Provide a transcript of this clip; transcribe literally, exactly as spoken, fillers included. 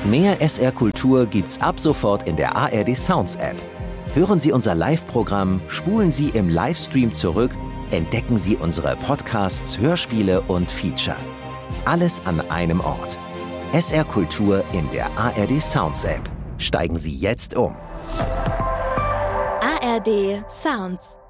Mehr S R Kultur gibt's ab sofort in der A R D Sounds App. Hören Sie unser Live-Programm, spulen Sie im Livestream zurück, entdecken Sie unsere Podcasts, Hörspiele und Feature. Alles an einem Ort. S R Kultur in der A R D Sounds App. Steigen Sie jetzt um. A R D Sounds.